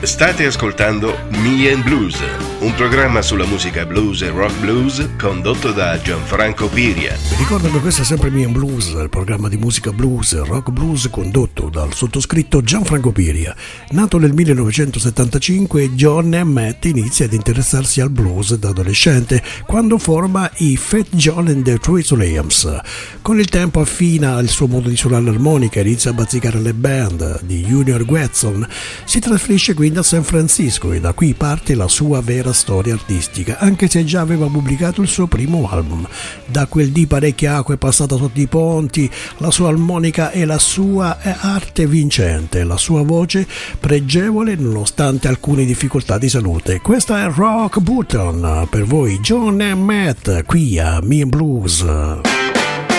State ascoltando Me and Blues, un programma sulla musica blues e rock blues condotto da Gianfranco Piria. Vi ricordo che questo è sempre Me and Blues, il programma di musica blues e rock blues condotto dal sottoscritto Gianfranco Piria. Nato nel 1975, John Matt inizia ad interessarsi al blues da adolescente quando forma i Fat John and the Trace Williams. Con il tempo affina il suo modo di suonare l'armonica, inizia a bazzicare le band di Junior Watson. Si trasferisce quindi a San Francisco e da qui parte la sua vera storia artistica, anche se già aveva pubblicato il suo primo album. Da quel di parecchie acque passata sotto i ponti, la sua armonica e la sua arte vincente, la sua voce pregevole nonostante alcune difficoltà di salute. Questa è Rock Bottom, per voi John e Matt qui a Me and Blues.